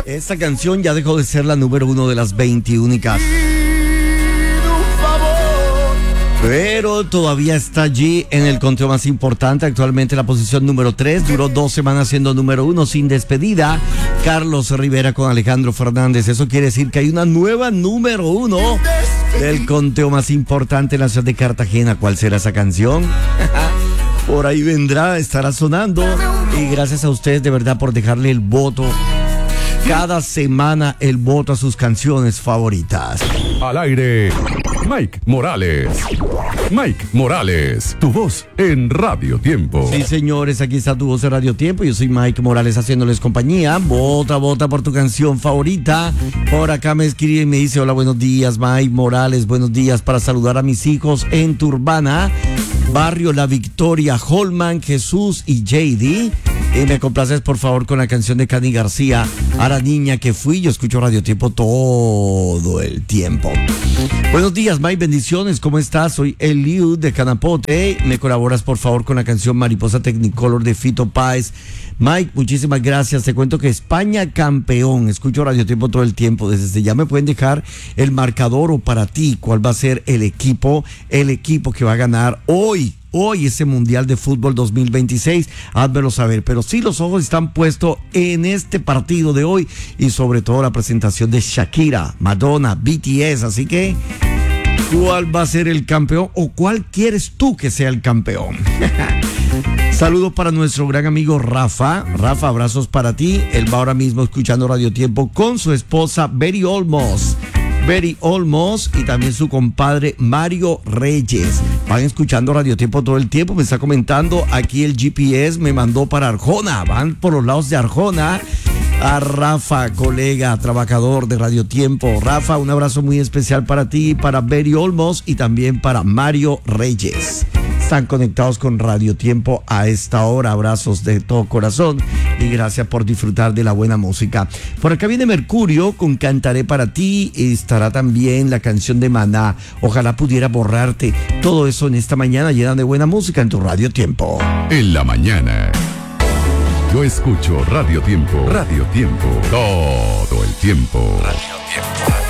Esta canción ya dejó de ser la número 1 de las 20 únicas. Pero todavía está allí en el conteo más importante, actualmente la posición número 3, duró 2 semanas siendo número 1 sin despedida. Carlos Rivera con Alejandro Fernández, eso quiere decir que hay una nueva número 1 del conteo más importante en la ciudad de Cartagena. ¿Cuál será esa canción? Por ahí vendrá, estará sonando. Y gracias a ustedes de verdad por dejarle el voto. Cada semana el voto a sus canciones favoritas. Al aire, Mike Morales. Mike Morales, tu voz en Radio Tiempo. Sí, señores, aquí está tu voz en Radio Tiempo. Yo soy Mike Morales haciéndoles compañía. Vota por tu canción favorita. Por acá me escribe y me dice: hola, buenos días, Mike Morales. Buenos días, para saludar a mis hijos en Turbana, Barrio La Victoria, Holman, Jesús y JD. Y me complaces por favor con la canción de Cani García, A la niña que fui. Yo escucho Radio Tiempo todo el tiempo. Buenos días, Mike, bendiciones, ¿cómo estás? Soy Eliud de Canapote. Me colaboras por favor con la canción Mariposa Technicolor de Fito Páez. Mike, muchísimas gracias. Te cuento que España campeón. Escucho Radio Tiempo todo el tiempo. Desde ya me pueden dejar el marcador, o para ti, cuál va a ser el equipo que va a ganar hoy ese Mundial de Fútbol 2026, házmelo saber. Pero sí, los ojos están puestos en este partido de hoy y sobre todo la presentación de Shakira, Madonna, BTS. Así que, ¿cuál va a ser el campeón o cuál quieres tú que sea el campeón? Saludos para nuestro gran amigo Rafa. Rafa, abrazos para ti. Él va ahora mismo escuchando Radio Tiempo con su esposa Betty Olmos y también su compadre Mario Reyes. Van escuchando Radio Tiempo todo el tiempo. Me está comentando aquí el GPS, me mandó para Arjona. Van por los lados de Arjona. A Rafa, colega, trabajador de Radio Tiempo. Rafa, un abrazo muy especial para ti, para Betty Olmos y también para Mario Reyes. Están conectados con Radio Tiempo a esta hora. Abrazos de todo corazón y gracias por disfrutar de la buena música. Por acá viene Mercurio con Cantaré para ti. Estará también la canción de Maná, Ojalá pudiera borrarte. Todo eso en esta mañana llena de buena música en tu Radio Tiempo. En la mañana, yo escucho Radio Tiempo. Radio Tiempo, todo el tiempo. Radio Tiempo.